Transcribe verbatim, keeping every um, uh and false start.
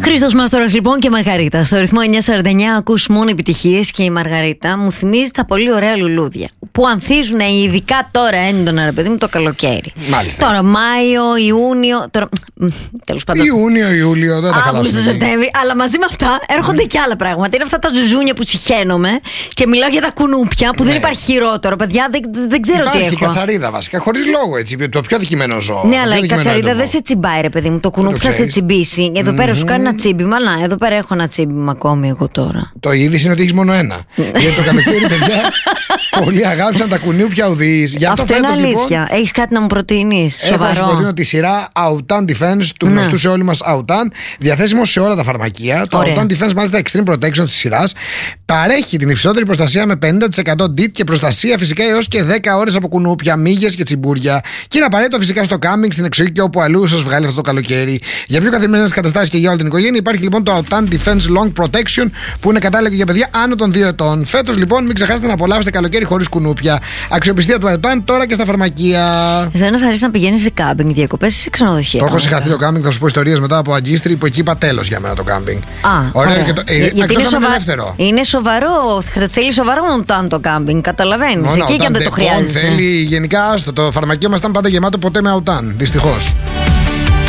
Χρήστος Μάστορας λοιπόν και Μαργαρίτα. Στο ρυθμό εννιακόσια σαράντα εννιά ακούς μόνο επιτυχίες και η Μαργαρίτα μου θυμίζει τα πολύ ωραία λουλούδια που ανθίζουν ειδικά τώρα έντονα, ρε παιδί μου, το καλοκαίρι. Μάλιστα. Τώρα Μάιο, Ιούνιο. Τώρα... Τέλος πάντων. Ιούνιο, Ιούλιο, δεν τα χαλάσουμε. Σεπτέμβρη. Αλλά μαζί με αυτά έρχονται mm. και άλλα πράγματα. Είναι αυτά τα ζουζούνια που συχαίνομαι και μιλάω για τα κουνούπια που ναι. δεν υπάρχει χειρότερο, παιδιά. Δεν, δεν ξέρω υπάρχει τι έχω. Υπάρχει κατσαρίδα βασικά, χωρίς λόγο έτσι. Το πιο δικημένο ζώο. Ναι, αλλά η κατσαρίδα δεν σε τσιμπάει, ρε παιδί μου. Το κουνούπι θα σε τσιμπήσει. Εδώ mm-hmm. πέρα σου κάνει ένα τσίμπημα. Να, εδώ πέρα έχω ένα τσίμπημα ακόμη εγώ τώρα. Το είδη είναι ότι έχει μόνο ένα. Γιατί το καλοκαίρι, παιδιά, πολλοί αγάπησαν τα κουνούπια ουδείς. Αυτό είναι αλήθεια. Λοιπόν, έχεις κάτι να μου προτείνεις? Σοβαρό. Έχω να σου προτείνω τη σειρά Autan Defense του γνωστού ναι. σε όλοι μας Autan. Διαθέσιμο σε όλα τα φαρμακεία. Το Autan Defense, μάλιστα Extreme Protection της σειράς, παρέχει την υψηλότερη προστασία με πενήντα τοις εκατό ντι και προστασία φυσικά έως και δέκα ώρες από κουνούπια, μύγες και τσιμπούρια. Και είναι απαραίτητο φυσικά στο κάμπινγκ, στην εξοχή και όπου αλλού σας βγάλει αυτό το καλοκαίρι. Για πιο καθημερινές καταστάσεις και για όλη την οικογένεια υπάρχει λοιπόν το Autan Defense Long Protection που είναι κατάλληλο και για παιδιά άνω των δύο ετών. Φέτος λοιπόν μην ξεχάσετε να απολαύσετε καλοκαίρι χωρίς κουνούπια. Αξιοπιστία του Autan τώρα και στα φαρμακεία. Εσένα αρέσει να πηγαίνεις σε κάμπινγκ, διακοπές ή σε ξενοδοχεία? Το έχω συγχαθεί το κάμπινγκ, θα σου πω ιστορίες μετά από Αγκίστρι που εκεί είπα τέλος για μένα το κάμπινγκ. Α, ωραία. Και το, ε, γιατί είναι, σοβα... είναι ελεύθερο. Είναι σοβαρό, θέλει σοβαρό Autan το κάμπινγκ, καταλαβαίνεις. Εκεί και αν δεν το χρειάζεσαι. Θέλει γενικά άστο. Το φαρμακείο μας ήταν πάντα γεμάτο ποτέ με Autan, δυστυχώς.